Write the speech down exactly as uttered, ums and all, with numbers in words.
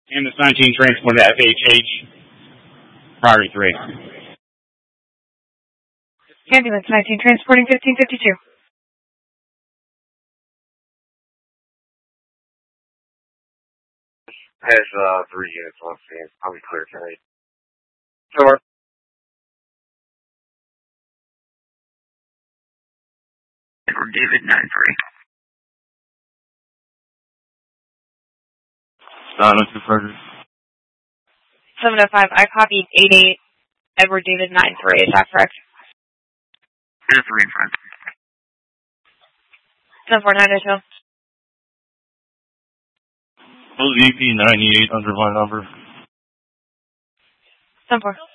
Ambulance nineteen transported F H H, priority three. Ambulance nineteen transporting fifteen fifty-two. Has uh, three units on scene. I'll be clear tonight. Sure. Edward David nine three. Silence to Frederick. seven oh five, I copied eight eight, Edward David nine three, is that correct? There's three in front. seven four nine oh two. E P ninety-eight, underline number. seven four.